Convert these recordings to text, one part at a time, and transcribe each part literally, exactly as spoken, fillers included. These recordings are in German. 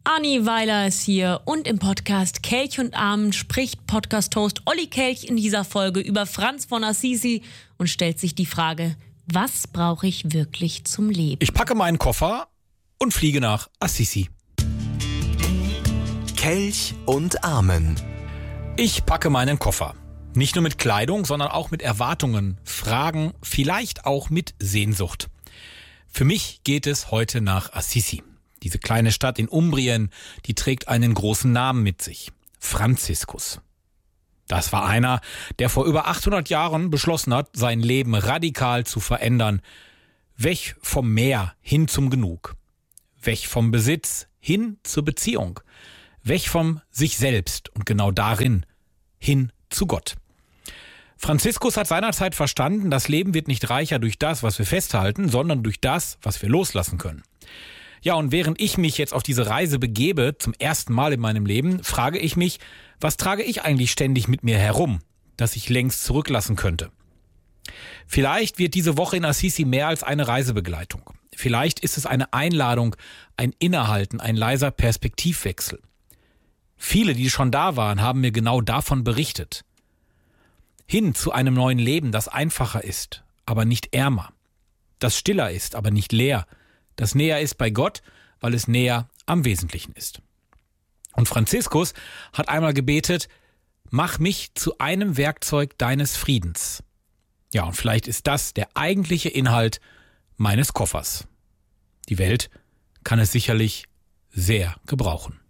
Anni Weiler ist hier und im Podcast Kelch und Amen spricht Podcast-Host Olli Kelch in dieser Folge über Franz von Assisi und stellt sich die Frage, was brauche ich wirklich zum Leben? Ich packe meinen Koffer und fliege nach Assisi. Kelch und Amen. Ich packe meinen Koffer. Nicht nur mit Kleidung, sondern auch mit Erwartungen, Fragen, vielleicht auch mit Sehnsucht. Für mich geht es heute nach Assisi. Diese kleine Stadt in Umbrien, die trägt einen großen Namen mit sich. Franziskus. Das war einer, der vor über achthundert Jahren beschlossen hat, sein Leben radikal zu verändern. Weg vom Meer hin zum Genug. Weg vom Besitz hin zur Beziehung. Weg vom sich selbst und genau darin hin zu Gott. Franziskus hat seinerzeit verstanden, das Leben wird nicht reicher durch das, was wir festhalten, sondern durch das, was wir loslassen können. Ja, und während ich mich jetzt auf diese Reise begebe, zum ersten Mal in meinem Leben, frage ich mich, was trage ich eigentlich ständig mit mir herum, das ich längst zurücklassen könnte? Vielleicht wird diese Woche in Assisi mehr als eine Reisebegleitung. Vielleicht ist es eine Einladung, ein Innehalten, ein leiser Perspektivwechsel. Viele, die schon da waren, haben mir genau davon berichtet. Hin zu einem neuen Leben, das einfacher ist, aber nicht ärmer. Das stiller ist, aber nicht leer. Das näher ist bei Gott, weil es näher am Wesentlichen ist. Und Franziskus hat einmal gebetet, mach mich zu einem Werkzeug deines Friedens. Ja, und vielleicht ist das der eigentliche Inhalt meines Koffers. Die Welt kann es sicherlich sehr gebrauchen.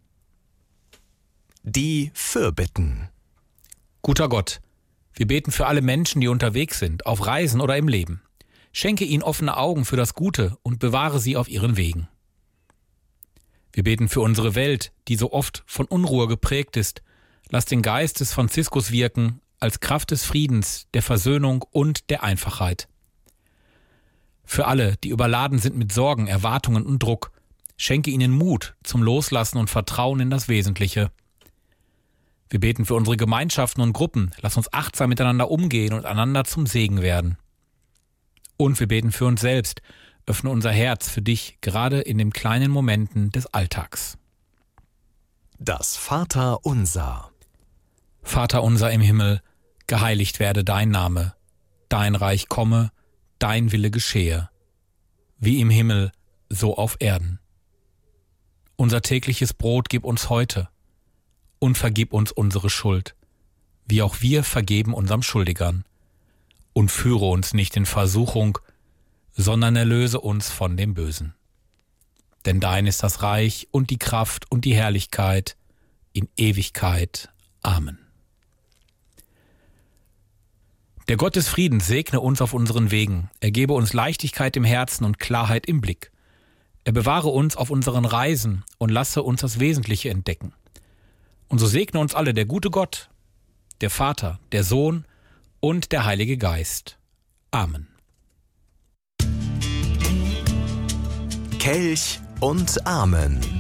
Die Fürbitten. Guter Gott, wir beten für alle Menschen, die unterwegs sind, auf Reisen oder im Leben. Schenke ihnen offene Augen für das Gute und bewahre sie auf ihren Wegen. Wir beten für unsere Welt, die so oft von Unruhe geprägt ist. Lass den Geist des Franziskus wirken, als Kraft des Friedens, der Versöhnung und der Einfachheit. Für alle, die überladen sind mit Sorgen, Erwartungen und Druck, schenke ihnen Mut zum Loslassen und Vertrauen in das Wesentliche. Wir beten für unsere Gemeinschaften und Gruppen, lass uns achtsam miteinander umgehen und einander zum Segen werden. Und wir beten für uns selbst, öffne unser Herz für dich, gerade in den kleinen Momenten des Alltags. Das Vaterunser. Vater unser im Himmel, geheiligt werde dein Name, dein Reich komme, dein Wille geschehe, wie im Himmel, so auf Erden. Unser tägliches Brot gib uns heute und vergib uns unsere Schuld, wie auch wir vergeben unserem Schuldigern. Und führe uns nicht in Versuchung, sondern erlöse uns von dem Bösen. Denn dein ist das Reich und die Kraft und die Herrlichkeit in Ewigkeit. Amen. Der Gott des Friedens segne uns auf unseren Wegen. Er gebe uns Leichtigkeit im Herzen und Klarheit im Blick. Er bewahre uns auf unseren Reisen und lasse uns das Wesentliche entdecken. Und so segne uns alle der gute Gott, der Vater, der Sohn und der Heilige Geist. Amen. Kelch und Amen.